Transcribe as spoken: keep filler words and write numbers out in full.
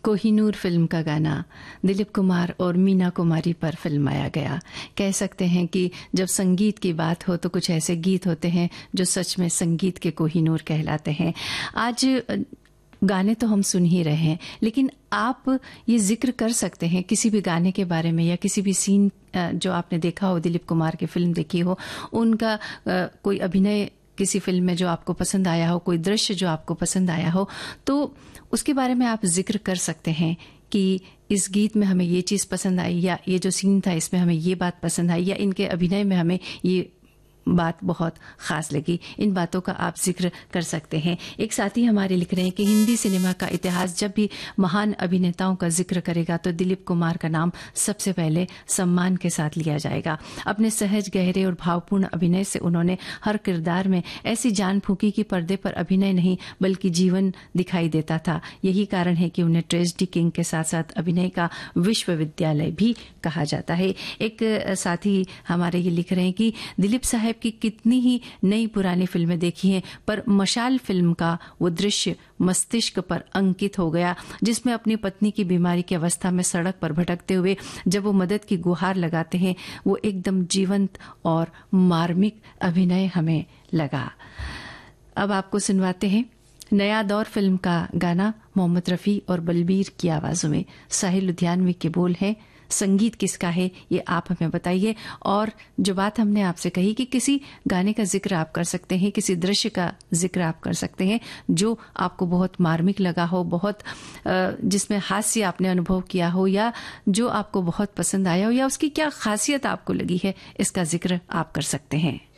Kohinoor film का गाना दिलीप कुमार और मीना कुमारी पर फिल्माया गया। कह सकते हैं कि जब संगीत की बात हो तो कुछ ऐसे गीत होते हैं जो सच में संगीत के कोहिनूर कहलाते हैं। आज गाने तो हम सुन ही रहे हैं, लेकिन आप ये जिक्र कर सकते हैं किसी भी गाने के बारे में या किसी भी सीन जो आपने देखा हो, दिलीप कुमार की फिल्म देखी हो, उनका कोई अभिनय किसी फिल्म में जो आपको पसंद आया हो, कोई दृश्य जो आपको पसंद आया हो, तो उसके बारे में आप जिक्र कर सकते हैं कि इस गीत में हमें ये चीज़ पसंद आई, या ये जो सीन था इसमें हमें ये बात पसंद आई, या इनके अभिनय में हमें ये बात बहुत खास लगी। इन बातों का आप जिक्र कर सकते हैं। एक साथी हमारे लिख रहे हैं कि हिंदी सिनेमा का इतिहास जब भी महान अभिनेताओं का जिक्र करेगा तो दिलीप कुमार का नाम सबसे पहले सम्मान के साथ लिया जाएगा। अपने सहज, गहरे और भावपूर्ण अभिनय से उन्होंने हर किरदार में ऐसी जान फूंकी कि पर्दे पर अभिनय नहीं बल्कि जीवन दिखाई देता था। यही कारण है कि उन्हें ट्रेजेडी किंग के साथ साथ अभिनय का विश्वविद्यालय भी कहा जाता है। एक साथी हमारे ये लिख रहे हैं कि दिलीप साहब की कितनी ही नई पुरानी फिल्में देखी हैं, पर मशाल फिल्म का वो दृश्य मस्तिष्क पर अंकित हो गया जिसमें अपनी पत्नी की बीमारी की अवस्था में सड़क पर भटकते हुए जब वो मदद की गुहार लगाते हैं, वो एकदम जीवंत और मार्मिक अभिनय हमें लगा। अब आपको सुनवाते हैं नया दौर फिल्म का गाना, मोहम्मद रफ़ी और बलबीर की आवाजों में। साहिल लुधियानवी के बोल हैं, संगीत किसका है ये आप हमें बताइए। और जो बात हमने आपसे कही कि किसी गाने का जिक्र आप कर सकते हैं, किसी दृश्य का जिक्र आप कर सकते हैं जो आपको बहुत मार्मिक लगा हो, बहुत जिसमें हास्य आपने अनुभव किया हो, या जो आपको बहुत पसंद आया हो, या उसकी क्या खासियत आपको लगी है, इसका जिक्र आप कर सकते हैं।